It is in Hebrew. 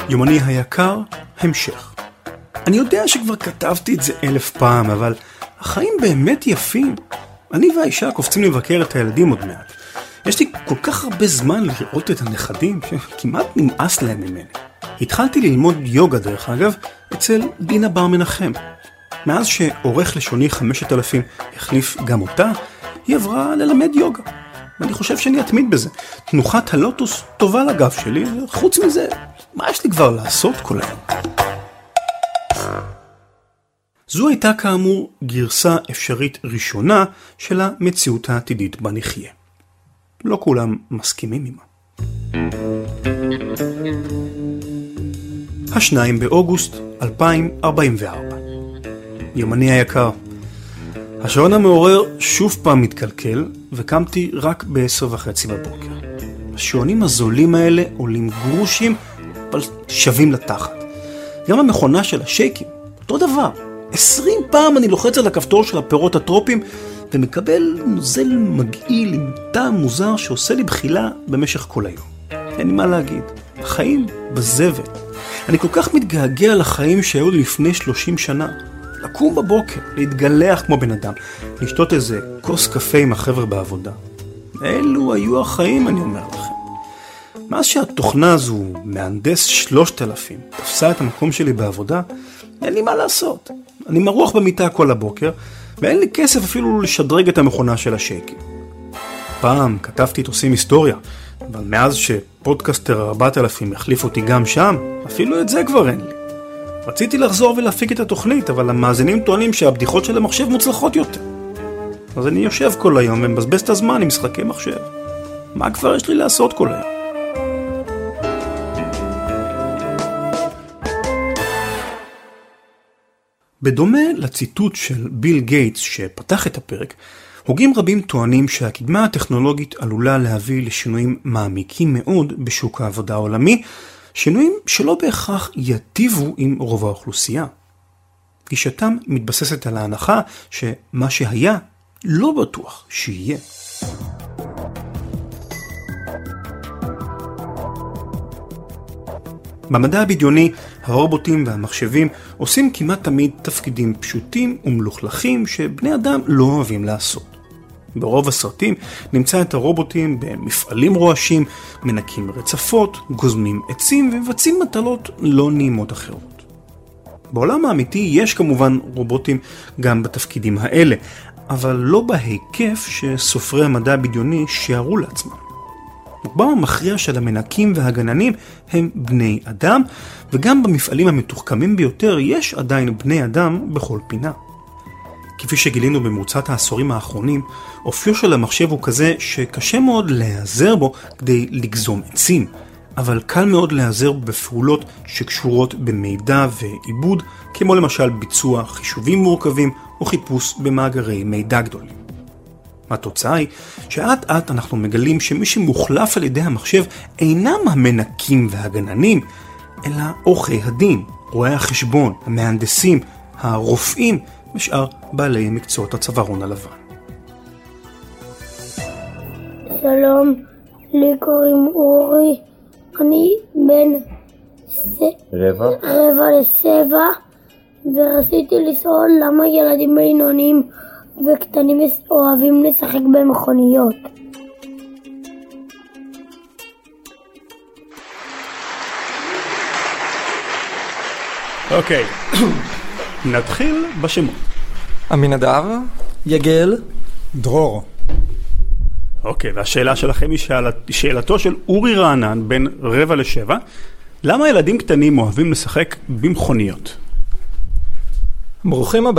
יומני היקר, המשך. אני יודע שכבר כתבתי את זה 1000 פעם, אבל החיים באמת יפים. אני והאישה קופצים לבקר את הילדים עוד מעט. יש לי כל כך הרבה זמן לראות את הנכדים, שכמעט נמאס להם ממני. התחלתי ללמוד יוגה דרך אגב, אצל דינה בר מנחם. מאז שעורך לשוני 5000 החליף גם אותה, היא עברה ללמד יוגה. ואני חושב שאני אתמיד בזה. תנוחת הלוטוס טובה לגב שלי, וחוץ מזה, מה יש לי כבר לעשות כל היום? זו הייתה כאמור גרסה אפשרית ראשונה של המציאות העתידית בה נחיה. לא כולם מסכימים עמה. 2 באוגוסט 2044. יומני היקר. השעון המעורר שוב פעם מתקלקל, וקמתי רק ב10:30 בבוקר. השעונים הזולים האלה עולים גרושים, אבל שווים לתחת. גם המכונה של השייקים, אותו דבר. 20 פעם אני לוחץ על הכפתור של הפירות הטרופיים, ומקבל נוזל מגעיל עם טעם מוזר שעושה לי בחילה במשך כל היום. אין לי מה להגיד. החיים בזבל. אני כל כך מתגעגע לחיים שהיו לי לפני 30 שנה. לקום בבוקר, להתגלח כמו בן אדם, לשתות איזה כוס קפה עם החבר'ה בעבודה. אלו היו החיים, אני אומר לכם. מאז שהתוכנה הזו, מהנדס 3000, תפסה את המקום שלי בעבודה, אין לי מה לעשות. אני מרוח במיטה כל הבוקר, ואין לי כסף אפילו לשדרג את המכונה של השייקים. פעם כתבתי את עושים היסטוריה, אבל מאז שפודקאסטר 4000 החליף אותי גם שם, אפילו את זה כבר אין לי. רציתי לחזור ולהפיק את התוכנית, אבל המאזינים טוענים שהבדיחות של המחשב מוצלחות יותר. אז אני יושב כל היום ומבזבז את הזמן עם משחקי מחשב. מה כבר יש לי לעשות כל היום? בדומה לציטוט של ביל גייטס שפתח את הפרק, הוגים רבים טוענים שהקדמה הטכנולוגית עלולה להביא לשינויים מעמיקים מאוד בשוק העבודה העולמי, שינויים שלא בהכרח יטיבו עם רוב האוכלוסייה. גישתם מתבססת על ההנחה שמה שהיה לא בטוח שיהיה. במדע הבדיוני, הרובוטים והמחשבים עושים כמעט תמיד תפקידים פשוטים ומלוכלכים שבני אדם לא אוהבים לעשות. ברוב הסרטים נמצא את הרובוטים במפעלים רועשים, מנקים רצפות, גוזמים עצים ומבצעים מטלות לא נעימות אחרות. בעולם האמיתי יש כמובן רובוטים גם בתפקידים האלה, אבל לא בהיקף שסופרי המדע הבדיוני שיערו לעצמם. רובם המכריע של המנקים והגננים הם בני אדם, וגם במפעלים המתוחכמים ביותר יש עדיין בני אדם בכל פינה. כפי שגילינו במרוצת העשורים האחרונים, אופיו של המחשב הוא כזה שקשה מאוד להיעזר בו כדי לגזום עצים, אבל קל מאוד להיעזר בפעולות שקשורות במידע ועיבוד, כמו למשל ביצוע חישובים מורכבים או חיפוש במאגרי מידע גדולים. התוצאה היא שעד עד אנחנו מגלים שמי שמוחלף על ידי המחשב אינם המנקים והגננים, אלא עורכי הדין, רואי החשבון, המהנדסים, הרופאים ושאר בעלי מקצועות הצווארון הלבן. שלום, לי קוראים אורי, אני בן רבע ל7, ורציתי לשאול למה ילדים בינוניים וקטנים אוהבים לשחק במכוניות. אוקיי, נתחיל בשמות. עמינדב, יגל, דרור. אוקיי, והשאלה שלכם היא שאלתו של אורי רענן, בן 6:45. למה ילדים קטנים אוהבים לשחק במכוניות? ברוכים הבאים.